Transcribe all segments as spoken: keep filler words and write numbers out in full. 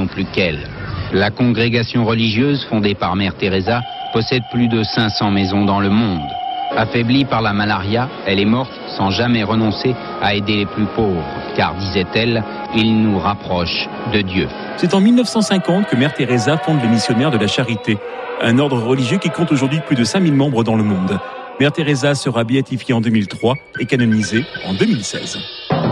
plus qu'elle. La congrégation religieuse fondée par Mère Teresa possède plus de cinq cents maisons dans le monde. Affaiblie par la malaria, elle est morte sans jamais renoncer à aider les plus pauvres, car, disait-elle, il nous rapproche de Dieu. C'est en dix-neuf cent cinquante que Mère Teresa fonde les Missionnaires de la Charité, un ordre religieux qui compte aujourd'hui plus de cinq mille membres dans le monde. Mère Teresa sera béatifiée en deux mille trois et canonisée en deux mille seize.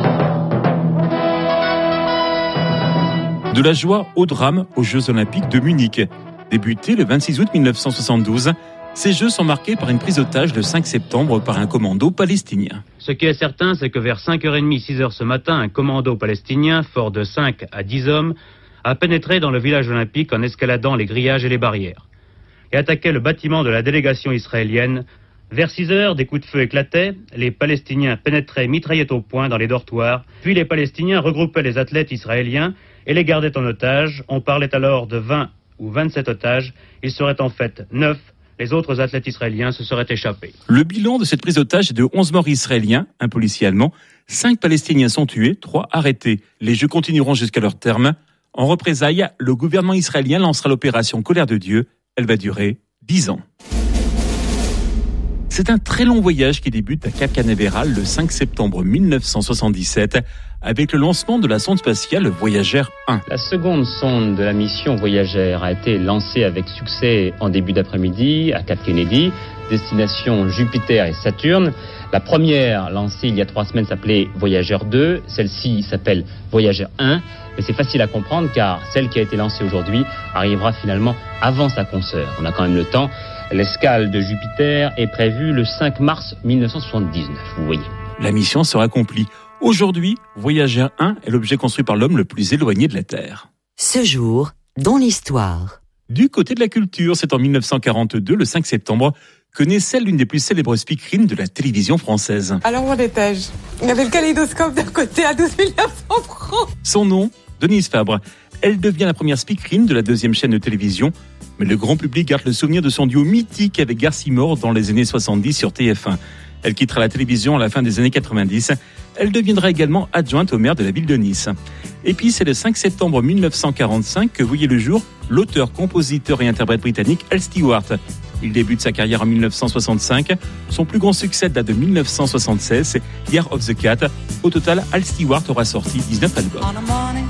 De la joie au drame aux Jeux Olympiques de Munich. Débutés le vingt-six août dix-neuf cent soixante-douze, ces Jeux sont marqués par une prise d'otage le cinq septembre par un commando palestinien. Ce qui est certain, c'est que vers cinq heures trente, six heures ce matin, un commando palestinien, fort de cinq à dix hommes, a pénétré dans le village olympique en escaladant les grillages et les barrières, et attaqué le bâtiment de la délégation israélienne. Vers six heures, des coups de feu éclataient, les Palestiniens pénétraient mitraillaient au poing dans les dortoirs, puis les Palestiniens regroupaient les athlètes israéliens et les gardaient en otage. On parlait alors de vingt ou vingt-sept otages, ils seraient en fait neuf. Les autres athlètes israéliens se seraient échappés. Le bilan de cette prise d'otage est de onze morts israéliens, un policier allemand, cinq Palestiniens sont tués, trois arrêtés. Les Jeux continueront jusqu'à leur terme. En représailles, le gouvernement israélien lancera l'opération Colère de Dieu. Elle va durer dix ans. C'est un très long voyage qui débute à Cap Canaveral le cinq septembre dix-neuf cent soixante-dix-sept avec le lancement de la sonde spatiale Voyager un. La seconde sonde de la mission Voyager a été lancée avec succès en début d'après-midi à Cap Kennedy, destination Jupiter et Saturne. La première lancée il y a trois semaines s'appelait Voyager deux, celle-ci s'appelle Voyager un, mais c'est facile à comprendre car celle qui a été lancée aujourd'hui arrivera finalement avant sa consoeur. On a quand même le temps. L'escale de Jupiter est prévue le cinq mars dix-neuf cent soixante-dix-neuf, vous voyez. La mission sera accomplie. Aujourd'hui, Voyager un est l'objet construit par l'homme le plus éloigné de la Terre. Ce jour, dans l'histoire. Du côté de la culture, c'est en dix-neuf cent quarante-deux, le cinq septembre, que naissait l'une des plus célèbres speakerines de la télévision française. Alors où en étais-je ? Il y avait le kaléidoscope d'un côté à douze mille neuf cents francs. Son nom, Denise Fabre. Elle devient la première speakerine de la deuxième chaîne de télévision. Mais le grand public garde le souvenir de son duo mythique avec Garcimore dans les années soixante-dix sur T F un. Elle quittera la télévision à la fin des années quatre-vingt-dix. Elle deviendra également adjointe au maire de la ville de Nice. Et puis c'est le cinq septembre dix-neuf cent quarante-cinq que voyait le jour l'auteur, compositeur et interprète britannique Al Stewart. Il débute sa carrière en dix-neuf cent soixante-cinq. Son plus grand succès date de dix-neuf cent soixante-seize, c'est Year of the Cat. Au total, Al Stewart aura sorti dix-neuf albums.